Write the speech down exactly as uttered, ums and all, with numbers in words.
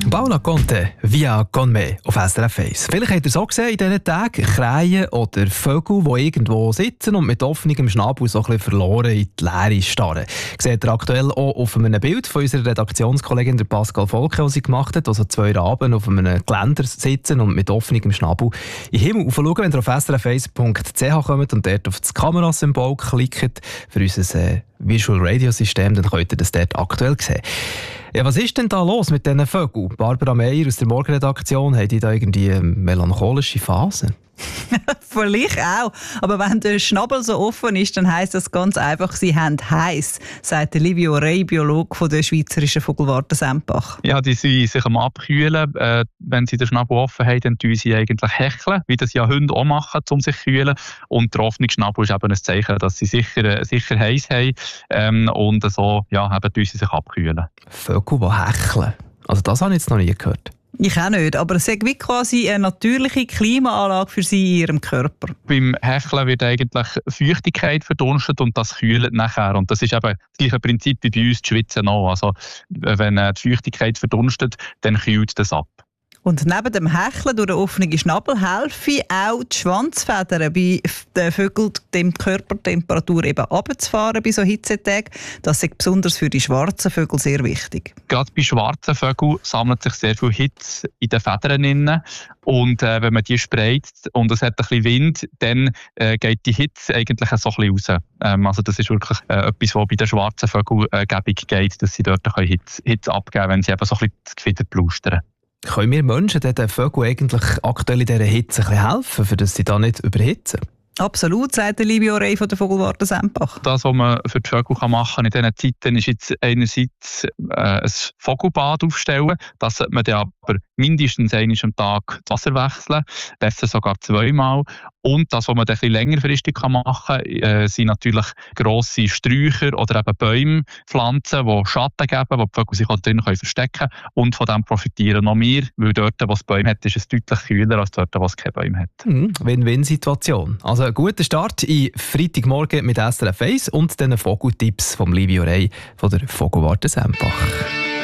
Paula Conte, Via con me auf S R F eins. Vielleicht habt ihr es auch gesehen in diesen Tagen, Krähen oder Vögel, die irgendwo sitzen und mit offenem Schnabel so ein bisschen verloren in die Leere starren. Seht ihr aktuell auch auf einem Bild von unserer Redaktionskollegin der Pascal Volke, die sie gemacht hat, also zwei Raben auf einem Geländer sitzen und mit offenem Schnabel in den Himmel schauen. Wenn ihr auf s r f eins punkt c h kommt und dort auf das Kamerasymbol klickt für unser äh, Visual Radio System, dann könnt ihr das dort aktuell sehen. Ja, was ist denn da los mit diesen Vögeln? Barbara Meyer aus der Morgenredaktion, hat die da irgendwie eine melancholische Phase? Vielleicht auch. Aber wenn der Schnabel so offen ist, dann heisst das ganz einfach, sie haben heiß, sagt der Livio Rey, Biologe von der Schweizerischen Vogelwarte Sempach. Ja, die sind sich am Abkühlen. Äh, wenn sie den Schnabel offen haben, dann tun sie eigentlich hecheln, wie das ja Hunde auch machen, um sich zu kühlen. Und der offene Schnabel ist eben ein Zeichen, dass sie sicher, sicher heiß haben. Ähm, und so ja, eben, tun sie sich abkühlen. Vögel, die hecheln? Also das habe ich jetzt noch nie gehört. Ich auch nicht, aber es ist wie quasi eine natürliche Klimaanlage für sie in ihrem Körper. Beim Hecheln wird eigentlich Feuchtigkeit verdunstet und das kühlt nachher. Und das ist eben das gleiche Prinzip wie bei uns, die Schwitzen auch. Also wenn die Feuchtigkeit verdunstet, dann kühlt das ab. Und neben dem Hecheln durch den offenen Schnabel helfen auch die Schwanzfedern bei den Vögeln, die Körpertemperatur eben runterzufahren bei so Hitzetagen. Das ist besonders für die schwarzen Vögel sehr wichtig. Gerade bei schwarzen Vögeln sammelt sich sehr viel Hitze in den Federn drin. Und äh, wenn man die spreizt und es hat ein bisschen Wind, dann äh, geht die Hitze eigentlich so ein bisschen raus. Ähm, also das ist wirklich äh, etwas, was bei den schwarzen Vögeln äh, gäbig geht, dass sie dort Hitze, Hitze abgeben können, wenn sie eben so ein bisschen das Gefieder blustern. Können wir Menschen den Vögeln eigentlich aktuell in dieser Hitze ein bisschen helfen, für dass sie da nicht überhitzen? Absolut, sagt der Livio Rey von der Vogelwarte Sempach. Das, was man für die Vögel machen kann in diesen Zeiten, ist jetzt einerseits äh, ein Vogelbad aufstellen. Das sollte man dann aber mindestens einmal am Tag das Wasser wechseln, besser sogar zweimal. Und das, was man dann ein bisschen längerfristig machen kann, äh, sind natürlich grosse Sträucher oder eben Bäume, Pflanzen, die Schatten geben, wo die Vögel sich auch drin verstecken können. Und von dem profitieren noch wir, weil dort, wo es Bäume hat, ist es deutlich kühler als dort, wo es keine Bäume hat. Mhm. Win-Win-Situation. Also ein guter Start in Freitagmorgen mit S R F eins und den Vogeltipps von Livio Rey von der Vogelwarte Sempach.